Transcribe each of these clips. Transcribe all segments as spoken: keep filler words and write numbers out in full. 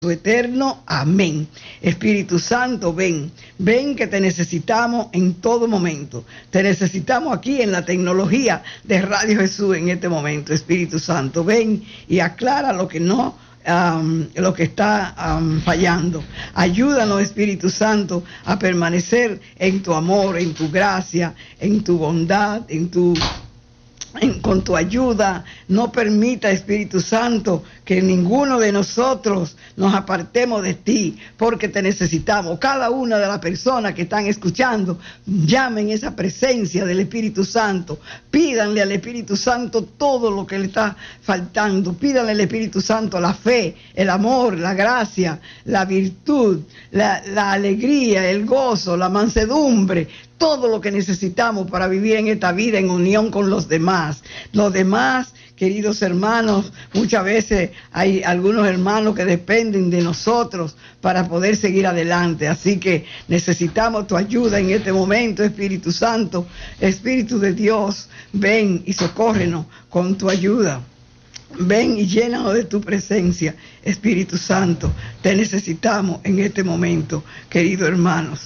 eterno. Amén. Espíritu Santo, ven, ven que te necesitamos en todo momento. Te necesitamos aquí en la tecnología de Radio Jesús en este momento. Espíritu Santo, ven y aclara lo que no, um, lo que está um, fallando. Ayúdanos, Espíritu Santo, a permanecer en tu amor, en tu gracia, en tu bondad, en tu En, con tu ayuda. No permita, Espíritu Santo, que ninguno de nosotros nos apartemos de ti, porque te necesitamos. Cada una de las personas que están escuchando, llamen esa presencia del Espíritu Santo, pídanle al Espíritu Santo todo lo que le está faltando, pídanle al Espíritu Santo la fe, el amor, la gracia, la virtud, la, la alegría, el gozo, la mansedumbre, todo lo que necesitamos para vivir en esta vida en unión con los demás. Los demás, queridos hermanos, muchas veces hay algunos hermanos que dependen de nosotros para poder seguir adelante. Así que necesitamos tu ayuda en este momento, Espíritu Santo. Espíritu de Dios, ven y socórrenos con tu ayuda. Ven y llénanos de tu presencia, Espíritu Santo. Te necesitamos en este momento, queridos hermanos.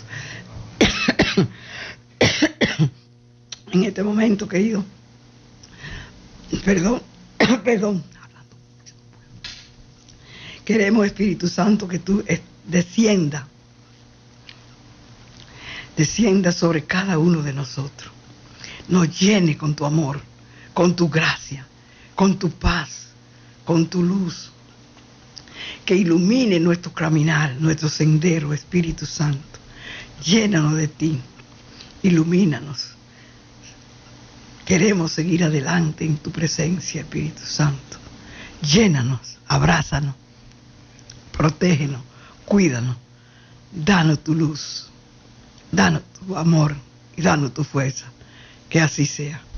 En este momento, querido, perdón, perdón, queremos, Espíritu Santo, que tú descienda, descienda sobre cada uno de nosotros, nos llene con tu amor, con tu gracia, con tu paz, con tu luz, que ilumine nuestro caminar, nuestro sendero, Espíritu Santo. Llénanos de ti, ilumínanos. Queremos seguir adelante en tu presencia, Espíritu Santo. Llénanos, abrázanos, protégenos, cuídanos. Danos tu luz, danos tu amor y danos tu fuerza. Que así sea.